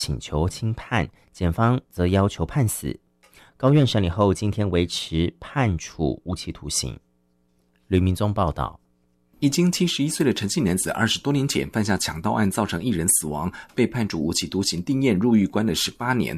请求轻判，检方则要求判死。高院审理后，今天维持判处无期徒刑。吕明宗报道。 已经71岁的陈姓男子20多年前犯下强盗案，造成1人死亡，被判处无期徒刑定验入狱关了18年。